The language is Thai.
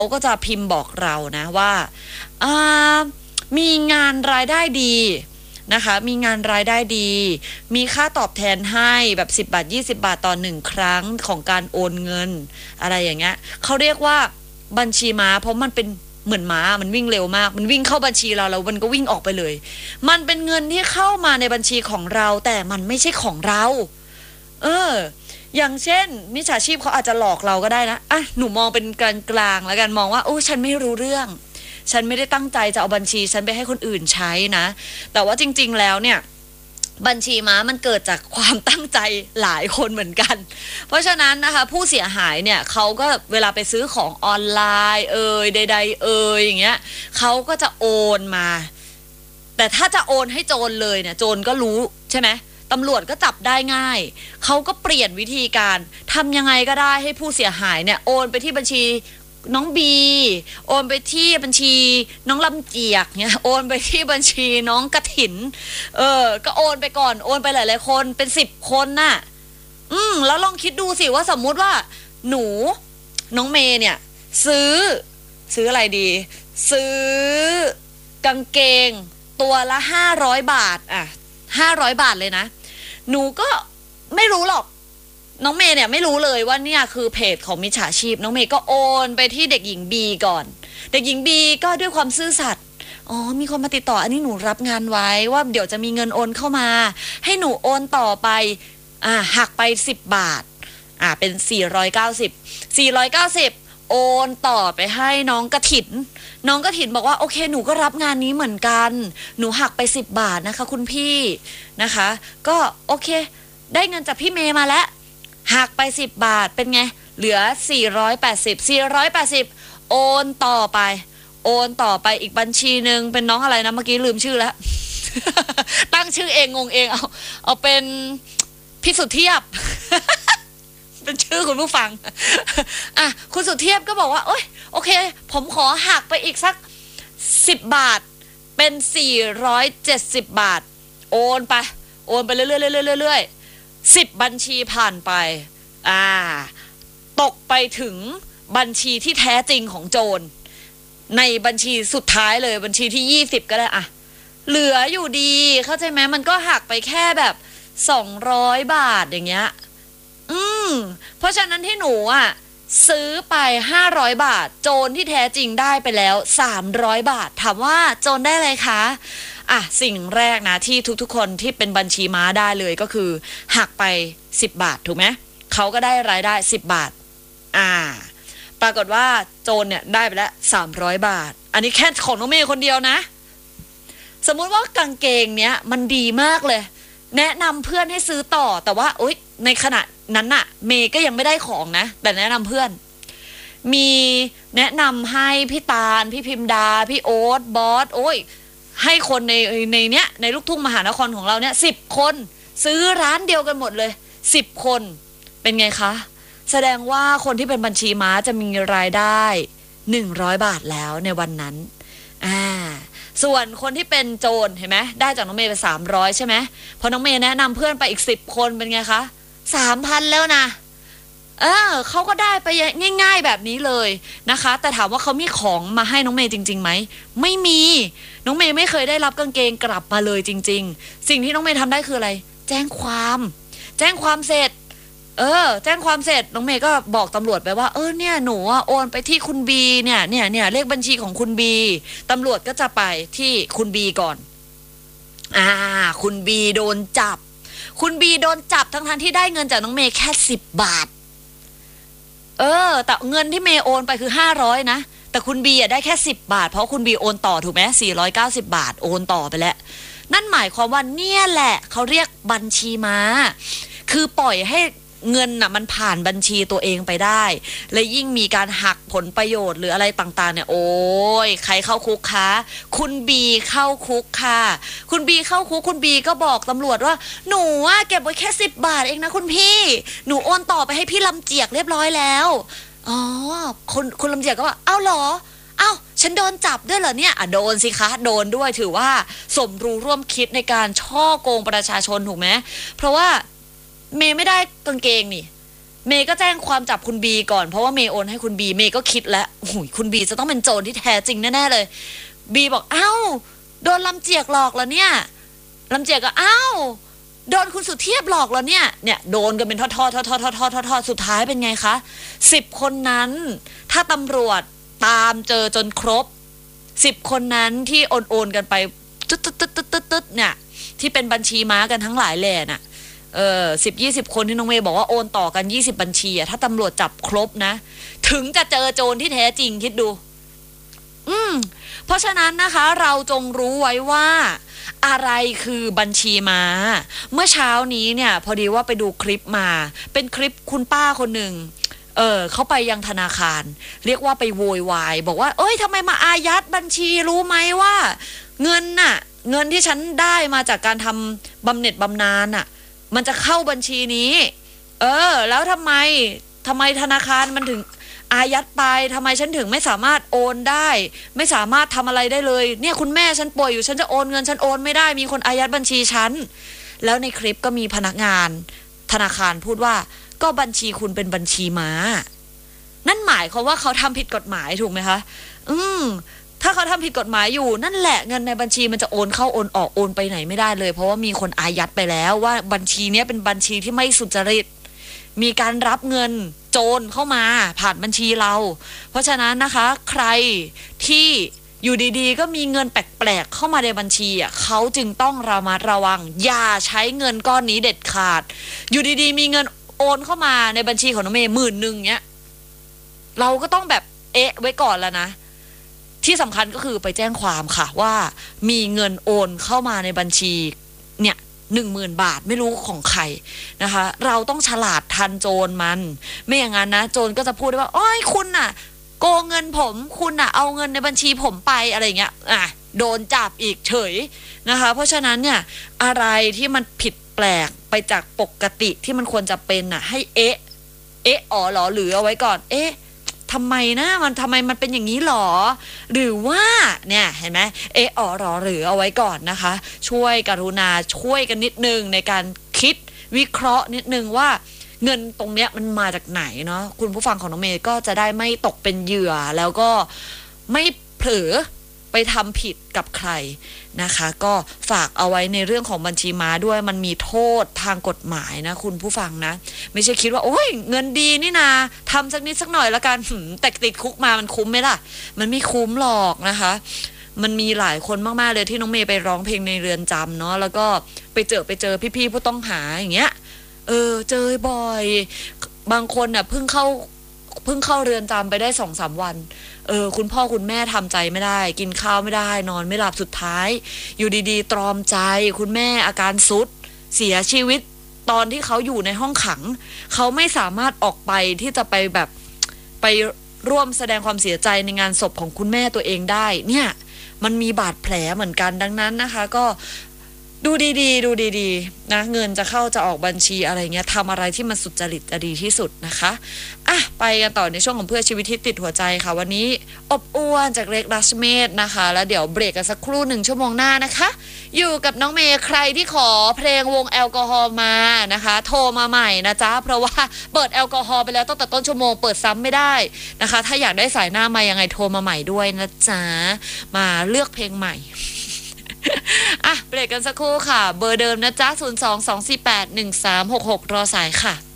ก็จะพิมพ์บอกเรานะว่ามีงานรายได้ดีนะคะมีงานรายได้ดีมีค่าตอบแทนให้แบบ10 บาท20 บาทต่อ1ครั้งของการโอนเงินอะไรอย่างเงี้ยเขาเรียกว่าบัญชีม้าเพราะมันเป็นเหมือนม้ามันวิ่งเร็วมากมันวิ่งเข้าบัญชีเราแล้วมันก็วิ่งออกไปเลยมันเป็นเงินที่เข้ามาในบัญชีของเราแต่มันไม่ใช่ของเราอย่างเช่นมิจฉาชีพเขาอาจจะหลอกเราก็ได้นะหนูมองเป็นกลางๆแล้วกันมองว่าฉันไม่รู้เรื่องฉันไม่ได้ตั้งใจจะเอาบัญชีฉันไปให้คนอื่นใช้นะแต่ว่าจริงๆแล้วเนี่ยบัญชีม้ามันเกิดจากความตั้งใจหลายคนเหมือนกันเพราะฉะนั้นนะคะผู้เสียหายเนี่ยเขาก็เวลาไปซื้อของออนไลน์ใดๆอย่างเงี้ยเขาก็จะโอนมาแต่ถ้าจะโอนให้โจรเลยเนี่ยโจรก็รู้ใช่ไหมตำรวจก็จับได้ง่ายเขาก็เปลี่ยนวิธีการทำยังไงก็ได้ให้ผู้เสียหายเนี่ยโอนไปที่บัญชีน้องบีโอนไปที่บัญชีน้องลำเจียกเนี่ยโอนไปที่บัญชีน้องกระถินก็โอนไปก่อนโอนไปหลายๆคนเป็น10 คนน่ะแล้วลองคิดดูสิว่าสมมุติว่าหนูน้องเมย์เนี่ยซื้ออะไรดีซื้อกางเกงตัวละ500 บาท500 บาทเลยนะหนูก็ไม่รู้หรอกน้องเมย์เนี่ยไม่รู้เลยว่าเนี่ยคือเพจของมิจฉาชีพน้องเมย์ก็โอนไปที่เด็กหญิงบีก่อนเด็กหญิงบีก็ด้วยความซื่อสัตย์มีคนมาติดต่ออันนี้หนูรับงานไว้ว่าเดี๋ยวจะมีเงินโอนเข้ามาให้หนูโอนต่อไปหักไป10 บาทเป็น490โอนต่อไปให้น้องกระถินน้องกระถินบอกว่าโอเคหนูก็รับงานนี้เหมือนกันหนูหักไป10 บาทนะคะคุณพี่นะคะก็โอเคได้เงินจากพี่เมย์มาแล้วหักไป10 บาทเป็นไงเหลือ480โอนต่อไปอีกบัญชีนึงเป็นน้องอะไรนะเมื่อกี้ลืมชื่อแล้ว ตั้งชื่อเองงงเองเอาเป็นพี่สุเทียบ เป็นชื่อคุณผู้ฟัง คุณสุเทียบก็บอกว่าโอเคผมขอหักไปอีกสัก10 บาทเป็น470 บาทโอนไปเรื่อยๆ10 บัญชีผ่านไปตกไปถึงบัญชีที่แท้จริงของโจรในบัญชีสุดท้ายเลยบัญชีที่20ก็ได้เหลืออยู่ดีเข้าใจไหมมันก็หักไปแค่แบบ200 บาทอย่างเงี้ยเพราะฉะนั้นที่หนูซื้อไป500 บาทโจรที่แท้จริงได้ไปแล้ว300 บาทถามว่าโจรได้อะไรคะสิ่งแรกนะที่ทุกๆคนที่เป็นบัญชีม้าได้เลยก็คือหักไป10 บาทถูกไหมเขาก็ได้รายได้10 บาทปรากฏว่าโจรเนี่ยได้ไปแล้ว300 บาทอันนี้แค่ของน้องเมย์คนเดียวนะสมมุติว่ากางเกงเนี้ยมันดีมากเลยแนะนำเพื่อนให้ซื้อต่อแต่ว่าในขณะนั้นน่ะเมย์ก็ยังไม่ได้ของนะแต่แนะนำเพื่อนมีแนะนำให้พี่ตาลพี่พิมดาพี่โอ๊ตบอสให้คนในเนี้ยในลูกทุ่งมหานครของเราเนี่ย10 คนซื้อร้านเดียวกันหมดเลย10 คนเป็นไงคะแสดงว่าคนที่เป็นบัญชีม้าจะมีรายได้100 บาทแล้วในวันนั้นส่วนคนที่เป็นโจรเห็นไหมได้จากน้องเมย์ไป300ใช่ไหมพอน้องเมย์แนะนำเพื่อนไปอีก10 คนเป็นไงคะ3,000แล้วนะเขาก็ได้ไปง่ายๆแบบนี้เลยนะคะแต่ถามว่าเขามีของมาให้น้องเมย์จริงๆไหมไม่มีน้องเมย์ไม่เคยได้รับกางเกงกลับมาเลยจริงๆสิ่งที่น้องเมย์ทำได้คืออะไรแจ้งความเสร็จแจ้งความเสร็จน้องเมย์ก็บอกตำรวจไปว่าเนี่ยหนูโอนไปที่คุณบีเนี่ยเลขบัญชีของคุณบีตำรวจก็จะไปที่คุณบีก่อนคุณบีโดนจับทั้งที่ได้เงินจากน้องเมย์แค่10 บาทแต่เงินที่เมย์โอนไปคือ500นะแต่คุณบีได้แค่10 บาทเพราะคุณบีโอนต่อถูกไหม490 บาทโอนต่อไปแล้วนั่นหมายความว่าเนี่ยแหละเขาเรียกบัญชีม้าคือปล่อยให้เงินมันผ่านบัญชีตัวเองไปได้และยิ่งมีการหักผลประโยชน์หรืออะไรต่างๆเนี่ยใครเข้าคุกคะคุณบีเข้าคุกค่ะคุณบีเข้าคุกคุณบีก็บอกตำรวจว่าหนูเก็บไว้แค่10 บาทเองนะคุณพี่หนูโอนต่อไปให้พี่ลำเจียกเรียบร้อยแล้วคุณลำเจียกก็ว่าเหรอฉันโดนจับด้วยเหรอเนี่ยโดนสิคะโดนด้วยถือว่าสมรู้ร่วมคิดในการฉ้อโกงประชาชนถูกไหมเพราะว่าเมย์ไม่ได้กางเกงนี่เมย์ก็แจ้งความจับคุณบีก่อนเพราะว่าเมย์โอนให้คุณบีเมย์ก็คิดแล้วโอ้โหคุณบีจะต้องเป็นโจรที่แท้จริงแน่ๆเลยบีบอกอ้าวโดนลำเจียกหลอกแล้วเนี่ยลำเจียกก็อ้าวโดนคุณสุเทพหลอกแล้วเนี่ยโดนกันเป็นทอดๆๆๆๆๆสุดท้ายเป็นไงคะ10คนนั้นถ้าตำรวจตามเจอจนครบ10คนนั้นที่โอนกันไปตึ๊ดๆๆๆๆเนี่ยที่เป็นบัญชีม้ากันทั้งหลายแหล่น่ะ10-20 คนที่น้องเมย์บอกว่าโอนต่อกัน20บัญชีอะถ้าตำรวจจับครบนะถึงจะเจอโจรที่แท้จริงคิดดูเพราะฉะนั้นนะคะเราจงรู้ไว้ว่าอะไรคือบัญชีม้าเมื่อเช้านี้เนี่ยพอดีว่าไปดูคลิปมาเป็นคลิปคุณป้าคนหนึ่งเขาไปยังธนาคารเรียกว่าไปโวยวายบอกว่าเอ้ยทำไมมาอายัดบัญชีรู้ไหมว่าเงินที่ฉันได้มาจากการทำบำเหน็จบำนาญน่ะมันจะเข้าบัญชีนี้แล้วทำไมธนาคารมันถึงอายัดไปทำไมฉันถึงไม่สามารถโอนได้ไม่สามารถทำอะไรได้เลยเนี่ยคุณแม่ฉันป่วยอยู่ฉันจะโอนเงินฉันโอนไม่ได้มีคนอายัดบัญชีฉันแล้วในคลิปก็มีพนักงานธนาคารพูดว่าก็บัญชีคุณเป็นบัญชีม้านั่นหมายความว่าเขาทำผิดกฎหมายถูกไหมคะถ้าเขาทำผิดกฎหมายอยู่นั่นแหละเงินในบัญชีมันจะโอนเข้าโอนออกโอนไปไหนไม่ได้เลยเพราะว่ามีคนอายัดไปแล้วว่าบัญชีนี้เป็นบัญชีที่ไม่สุจริตมีการรับเงินโจรเข้ามาผ่านบัญชีเราเพราะฉะนั้นนะคะใครที่อยู่ดีๆก็มีเงินแปลกๆเข้ามาในบัญชีเขาจึงต้องระมัดระวังอย่าใช้เงินก้อนนี้เด็ดขาดอยู่ดีๆมีเงินโอนเข้ามาในบัญชีของน้องเมย์10,000เนี้ยเราก็ต้องแบบไว้ก่อนแล้วนะที่สำคัญก็คือไปแจ้งความค่ะว่ามีเงินโอนเข้ามาในบัญชีเนี่ย10,000 บาทไม่รู้ของใครนะคะเราต้องฉลาดทันโจรมันไม่อย่างนั้นนะโจรก็จะพูดได้ว่าอ้อยคุณน่ะโกงเงินผมคุณน่ะเอาเงินในบัญชีผมไปอะไรเงี้ยโดนจับอีกเฉยนะคะเพราะฉะนั้นเนี่ยอะไรที่มันผิดแปลกไปจากปกติที่มันควรจะเป็นน่ะให้อ๋อหรอหรือเอาไว้ก่อนทำไมนะทำไมมันเป็นอย่างนี้หรอหรือว่าเนี่ยเห็นไหมอ๋อหรอหรือเอาไว้ก่อนนะคะช่วยกรุณาช่วยกันนิดนึงในการคิดวิเคราะห์นิดนึงว่าเงินตรงเนี้ยมันมาจากไหนเนาะคุณผู้ฟังของน้องเมย์ก็จะได้ไม่ตกเป็นเหยื่อแล้วก็ไม่เผลอไปทำผิดกับใครนะคะก็ฝากเอาไว้ในเรื่องของบัญชีม้าด้วยมันมีโทษทางกฎหมายนะคุณผู้ฟังนะไม่ใช่คิดว่าโอ้ยเงินดีนี่นาทำสักนิดสักหน่อยละกันแต่ติดคุกมามันคุ้มไหมล่ะมันไม่คุ้มหรอกนะคะมันมีหลายคนมากๆเลยที่น้องเมย์ไปร้องเพลงในเรือนจำเนาะแล้วก็ไปเจอพี่ๆผู้ต้องหาอย่างเงี้ยเจอบ่อยบางคนน่ะเพิ่งเข้าเรือนจำไปได้ 2-3 วันคุณพ่อคุณแม่ทำใจไม่ได้กินข้าวไม่ได้นอนไม่หลับสุดท้ายอยู่ดีๆตรอมใจคุณแม่อาการทรุดเสียชีวิตตอนที่เขาอยู่ในห้องขังเขาไม่สามารถออกไปที่จะไปแบบไปร่วมแสดงความเสียใจในงานศพของคุณแม่ตัวเองได้เนี่ยมันมีบาดแผลเหมือนกันดังนั้นนะคะก็ดูดีๆนะเงินจะเข้าจะออกบัญชีอะไรเงี้ยทำอะไรที่มันสุจริตจะดีที่สุดนะคะไปกันต่อในช่วงของเพื่อชีวิตที่ติดหัวใจค่ะวันนี้อบอ้วนจากเล็กรัชเมธนะคะแล้วเดี๋ยวเบรกกันสักครู่1 ชั่วโมงหน้านะคะอยู่กับน้องเมย์ใครที่ขอเพลงวงแอลกอฮอล์มานะคะโทรมาใหม่นะจ๊ะเพราะว่าเปิดแอลกอฮอล์ไปแล้วตั้งแต่ต้นชั่วโมงเปิดซ้ำไม่ได้นะคะถ้าอยากได้สายหน้ามายังไงโทรมาใหม่ด้วยนะจ๊ะมาเลือกเพลงใหม่เบรกกันสักครู่ค่ะเบอร์เดิมนะจ๊ะ022481366รอสายค่ะ